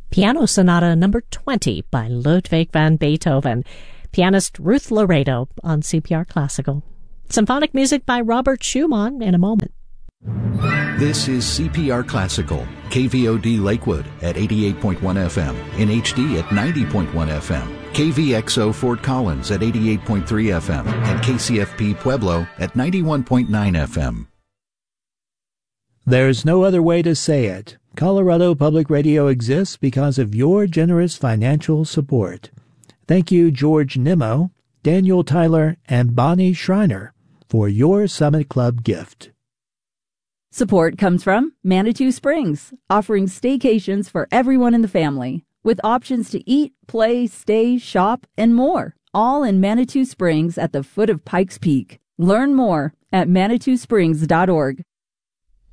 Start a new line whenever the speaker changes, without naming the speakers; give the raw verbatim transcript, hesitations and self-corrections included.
Piano Sonata Number twenty by Ludwig van Beethoven. Pianist Ruth Laredo on C P R Classical. Symphonic music by Robert Schumann in a moment.
This is C P R Classical, K V O D Lakewood at eighty-eight point one F M, in H D at ninety point one F M, K V X O Fort Collins at eighty-eight point three F M, and K C F P Pueblo at ninety-one point nine F M.
There's no other way to say it. Colorado Public Radio exists because of your generous financial support. Thank you, George Nimmo, Daniel Tyler, and Bonnie Schreiner for your Summit Club gift.
Support comes from Manitou Springs, offering staycations for everyone in the family, with options to eat, play, stay, shop, and more, all in Manitou Springs at the foot of Pikes Peak. Learn more at manitou springs dot org.